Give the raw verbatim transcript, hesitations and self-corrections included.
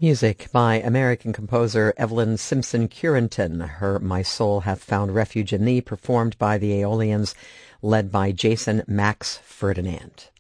Music by American composer Evelyn Simpson Curenton. Her My Soul Hath Found Refuge in Thee, performed by the Aeolians, led by Jason Max Ferdinand.